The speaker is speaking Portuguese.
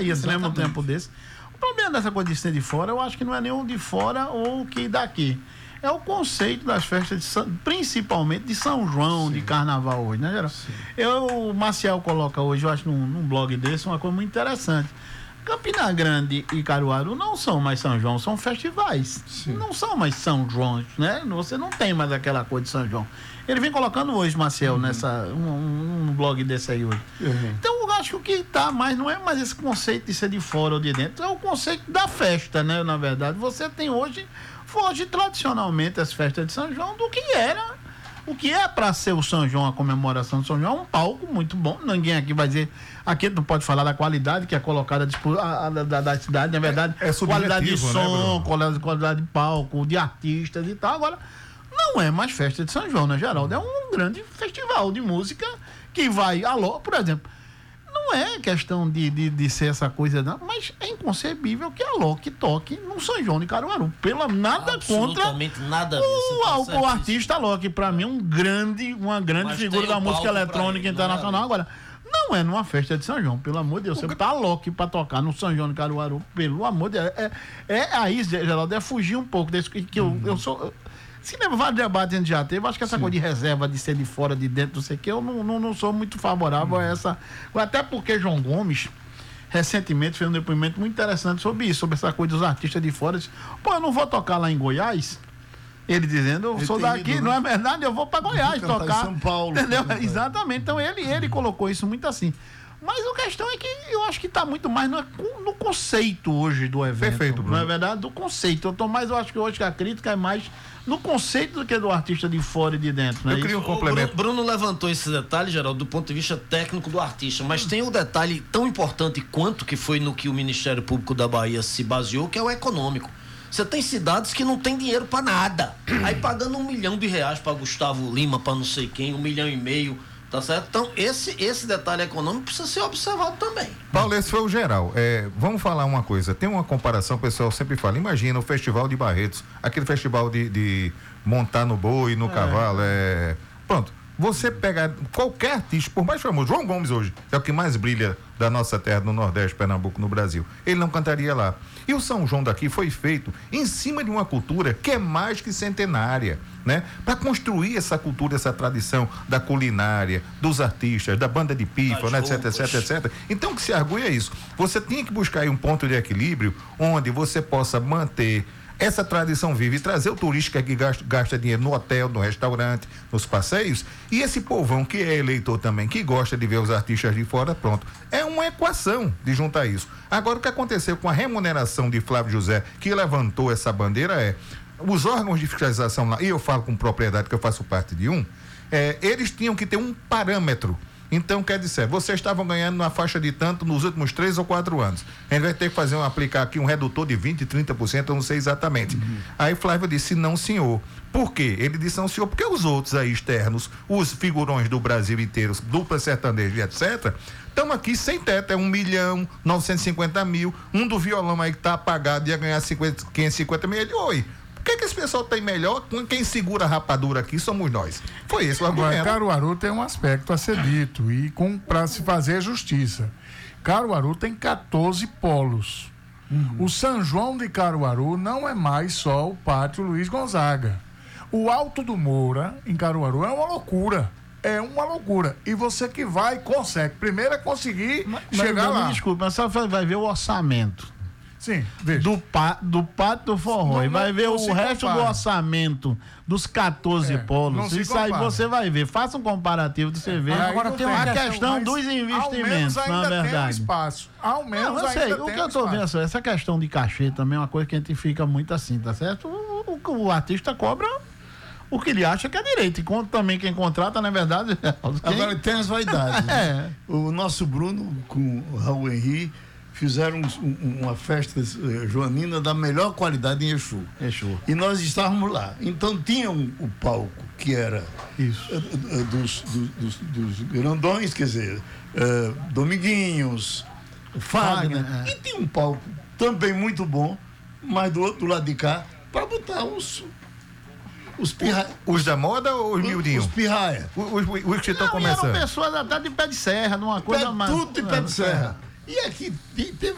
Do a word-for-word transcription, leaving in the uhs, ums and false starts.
Bahia, se lembra um Exatamente. tempo desse. O problema dessa coisa de ser de fora, eu acho que não é nem o de fora ou o que daqui. É o conceito das festas, de São, principalmente de São João, Sim. de Carnaval hoje, né, Geraldo? Eu, o Maciel coloca hoje, eu acho, num, num blog desse, uma coisa muito interessante. Campina Grande e Caruaru não são mais São João, são festivais. Sim. Não são mais São João, né? Você não tem mais aquela coisa de São João. Ele vem colocando hoje, Maciel, uhum. nessa, um, um blog desse aí hoje. Uhum. Então, eu acho que o que está mais não é mais esse conceito de ser de fora ou de dentro, é o conceito da festa, né? Na verdade, você tem hoje, foge tradicionalmente as festas de São João do que era. O que é para ser o São João, a comemoração do São João, é um palco muito bom. Ninguém aqui vai dizer. Aqui não pode falar da qualidade que é colocada a, a, da, da cidade, na verdade. É, é qualidade de som, né, qualidade, qualidade de palco, de artistas e tal. Agora, não é mais festa de São João, né, Geraldo? É um grande festival de música que vai. Alô, por exemplo. Não é questão de, de, de ser essa coisa, não, mas é inconcebível que a Loki toque no São João de Caruaru. Pela, nada contra nada o, o, o artista Loki. Para mim, é um grande, uma grande mas figura da música eletrônica ele, internacional. Agora, não é numa festa de São João, pelo amor de Deus. Você tá Loki para tocar no São João de Caruaru, pelo amor de Deus. É, é, é aí, Geraldo, é fugir um pouco desse que, que eu, eu sou. Se lembra vários debates que a gente já teve, acho que essa Sim. coisa de reserva, de ser de fora, de dentro, não sei o que, eu não, não, não sou muito favorável hum. a essa. Até porque João Gomes, recentemente, fez um depoimento muito interessante sobre isso, sobre essa coisa dos artistas de fora. Disse, pô, eu não vou tocar lá em Goiás. Ele dizendo, eu ele sou daqui, ido, não é verdade? Eu vou para Goiás tocar. Em São Paulo. Entendeu? Exatamente. Então ele, ele colocou isso muito assim. Mas a questão é que eu acho que está muito mais no, no conceito hoje do evento. Perfeito, Bruno. Não é verdade? Do conceito. Eu tô mais, eu acho que hoje que a crítica é mais no conceito do que do artista de fora e de dentro. Né? Eu queria um complemento. O Bruno, Bruno levantou esse detalhe, Geraldo, do ponto de vista técnico do artista, mas hum. tem um detalhe tão importante quanto que foi no que o Ministério Público da Bahia se baseou, que é o econômico. Você tem cidades que não tem dinheiro para nada. Aí pagando um milhão de reais para Gustavo Lima, para não sei quem, um milhão e meio. Tá certo? Então, esse, esse detalhe econômico precisa ser observado também. Paulo, esse foi o geral. É, vamos falar uma coisa. Tem uma comparação, o pessoal sempre fala. Imagina o Festival de Barretos, aquele festival de, de montar no boi, no é. cavalo. É... Pronto. Você pega qualquer artista, por mais famoso, João Gomes hoje, é o que mais brilha da nossa terra, no Nordeste, Pernambuco, no Brasil. Ele não cantaria lá. E o São João daqui foi feito em cima de uma cultura que é mais que centenária, né? Para construir essa cultura, essa tradição da culinária, dos artistas, da banda de pifa, né? etc, etc, etc. Então, o que se argui é isso. Você tem que buscar aí um ponto de equilíbrio onde você possa manter essa tradição viva e trazer o turista que gasta, gasta dinheiro no hotel, no restaurante, nos passeios, e esse povão que é eleitor também, que gosta de ver os artistas de fora, pronto. É uma equação de juntar isso. Agora, o que aconteceu com a remuneração de Flávio José, que levantou essa bandeira, é os órgãos de fiscalização lá, e eu falo com propriedade que eu faço parte de um, é, eles tinham que ter um parâmetro. Então, quer dizer, vocês estavam ganhando na faixa de tanto nos últimos três ou quatro anos. A gente vai ter que fazer um, aplicar aqui um redutor de vinte, trinta por cento, eu não sei exatamente. Uhum. Aí Flávio disse, não, senhor. Por quê? Ele disse, não, senhor, porque os outros aí externos, os figurões do Brasil inteiro, dupla sertaneja, etcétera, estão aqui sem teto, é um milhão, novecentos e cinquenta mil, um do violão aí que está apagado, ia ganhar cinquenta, quinhentos e cinquenta mil, ele, oi, o que, que esse pessoal tem melhor? Quem segura a rapadura aqui somos nós. Foi esse o argumento. Caruaru tem um aspecto a ser dito e para se fazer justiça. Caruaru tem quatorze polos. Uhum. O São João de Caruaru não é mais só o Pátio Luiz Gonzaga. O Alto do Moura, em Caruaru, é uma loucura. É uma loucura. E você que vai, consegue. Primeiro é conseguir mas, chegar mas, lá. Me desculpe, mas você vai ver o orçamento. Sim, veja. Do, pa, do Pátio do Forró. Não, e vai não, ver não o resto compara. do orçamento dos quatorze é, polos. Isso aí você vai ver. Faça um comparativo de você ver. Agora tem a questão, questão dos investimentos, na verdade. Tem um espaço. Ao menos não, eu sei, o que eu tô vendo, essa questão de cachê também é uma coisa que a gente fica muito assim, tá certo? O, o, o artista cobra o que ele acha que é direito. E conta também quem contrata, na verdade. Quem... Agora tem as vaidades. Né? É. O nosso Bruno com o Raul Henri fizeram um, uma festa uh, joanina da melhor qualidade em Exu. Exu. E nós estávamos lá. Então tinha um, o palco que era Isso. Uh, uh, dos, do, dos, dos grandões, quer dizer, uh, Dominguinhos, Fagner, Fagner é. E tinha um palco também muito bom, mas do outro lado de cá, para botar os Os, pirra... os da moda ou os miudinhos? Os pirraia. Os, os, os que estão começando. Eram pessoas até de pé de serra, numa coisa pé, mais. Tudo de pé de serra. E aqui teve